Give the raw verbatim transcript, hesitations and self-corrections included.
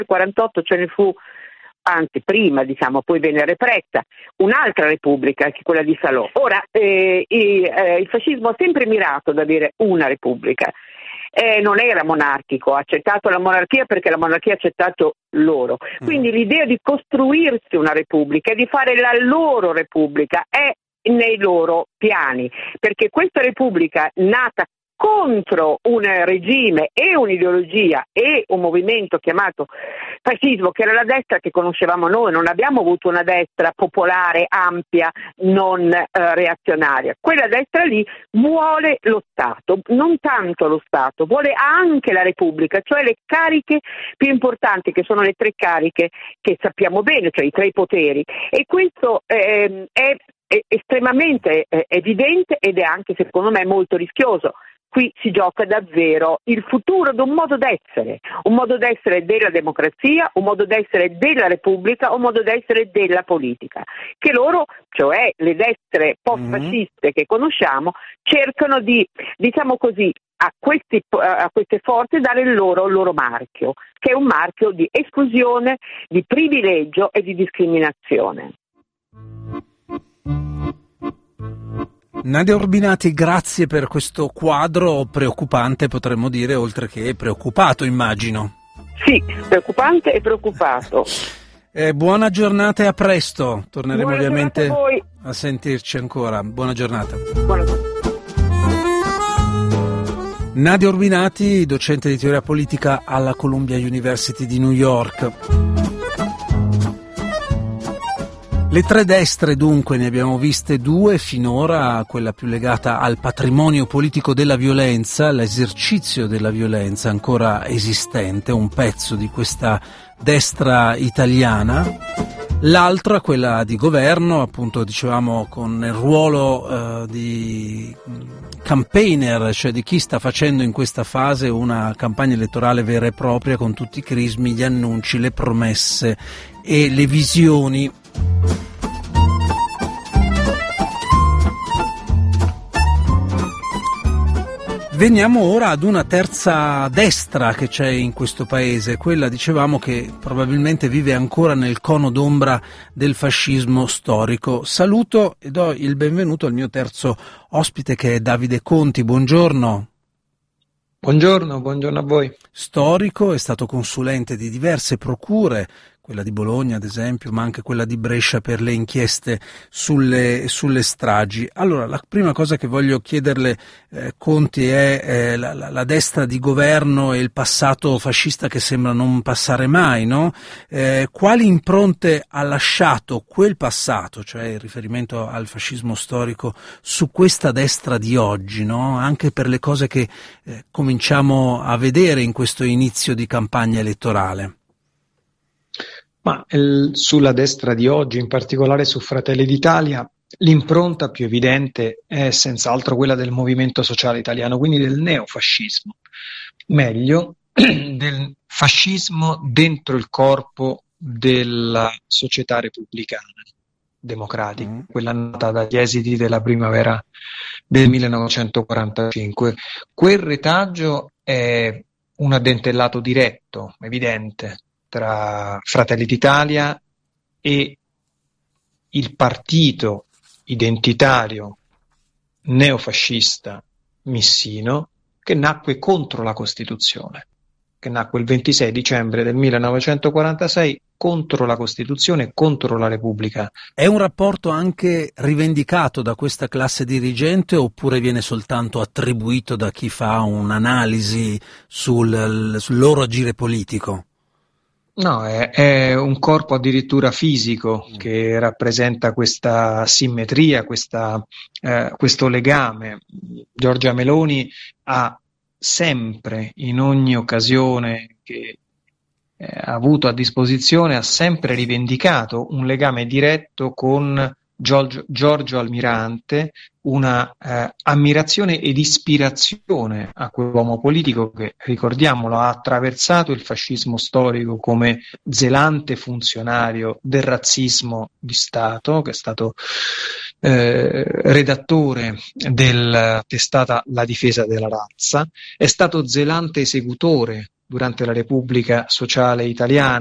quarantotto ce ne fu, anzi prima diciamo, poi venne repressa un'altra repubblica, che è quella di Salò. Ora eh, i, eh, il fascismo ha sempre mirato ad avere una repubblica, eh, non era monarchico, ha accettato la monarchia perché la monarchia ha accettato loro, quindi mm. l'idea di costruirsi una repubblica e di fare la loro repubblica è nei loro piani, perché questa repubblica nata contro un regime e un'ideologia e un movimento chiamato fascismo, che era la destra che conoscevamo noi. Non abbiamo avuto una destra popolare, ampia, non eh, reazionaria. Quella destra lì vuole lo Stato, non tanto lo Stato, vuole anche la Repubblica, cioè le cariche più importanti, che sono le tre cariche che sappiamo bene, cioè i tre poteri, e questo eh, è, è estremamente eh, evidente ed è anche, secondo me, molto rischioso. Qui si gioca davvero il futuro di un modo d'essere, un modo d'essere della democrazia, un modo d'essere della Repubblica, un modo d'essere della politica, che loro, cioè le destre post-fasciste mm-hmm. che conosciamo, cercano di, diciamo così, a, questi, a queste forze dare il loro, il loro marchio, che è un marchio di esclusione, di privilegio e di discriminazione. Nadia Urbinati, grazie per questo quadro preoccupante, potremmo dire, oltre che preoccupato, immagino. Sì, preoccupante e preoccupato. Eh, buona giornata e a presto. Torneremo buona ovviamente a, voi. a sentirci ancora. Buona giornata. Buona giornata. Nadia Urbinati, docente di teoria politica alla Columbia University di New York. Le tre destre dunque ne abbiamo viste due finora, quella più legata al patrimonio politico della violenza, l'esercizio della violenza ancora esistente, un pezzo di questa destra italiana, l'altra quella di governo, appunto dicevamo con il ruolo eh, di campaigner, cioè di chi sta facendo in questa fase una campagna elettorale vera e propria con tutti i crismi, gli annunci, le promesse e le visioni. Veniamo ora ad una terza destra che c'è in questo paese, quella dicevamo che probabilmente vive ancora nel cono d'ombra del fascismo storico. Saluto e do il benvenuto al mio terzo ospite, che è Davide Conti. Buongiorno. Buongiorno, buongiorno a voi. Storico, è stato consulente di diverse procure, quella di Bologna ad esempio, ma anche quella di Brescia per le inchieste sulle, sulle stragi. Allora, la prima cosa che voglio chiederle, eh, Conti, è eh, la, la, la destra di governo e il passato fascista che sembra non passare mai, no? Eh, quali impronte ha lasciato quel passato, cioè il riferimento al fascismo storico, su questa destra di oggi, no? Anche per le cose che eh, cominciamo a vedere in questo inizio di campagna elettorale. Ma il, sulla destra di oggi, in particolare su Fratelli d'Italia, l'impronta più evidente è senz'altro quella del movimento sociale italiano, quindi del neofascismo, meglio del fascismo dentro il corpo della società repubblicana democratica, mm. quella nata dagli esiti della primavera del millenovecentoquarantacinque. Quel retaggio è un addentellato diretto, evidente, tra Fratelli d'Italia e il partito identitario neofascista Missino, che nacque contro la Costituzione, che nacque il ventisei dicembre del millenovecentoquarantasei contro la Costituzione e contro la Repubblica. È un rapporto anche rivendicato da questa classe dirigente, oppure viene soltanto attribuito da chi fa un'analisi sul, sul loro agire politico? No, è, è un corpo addirittura fisico che rappresenta questa simmetria, questa, eh, questo legame. Giorgia Meloni ha sempre, in ogni occasione che eh, ha avuto a disposizione, ha sempre rivendicato un legame diretto con Giorgio, Giorgio Almirante, una eh, ammirazione ed ispirazione a quell'uomo politico che, ricordiamolo, ha attraversato il fascismo storico come zelante funzionario del razzismo di Stato, che è stato eh, redattore della testata La Difesa della Razza, è stato zelante esecutore durante la Repubblica Sociale Italiana.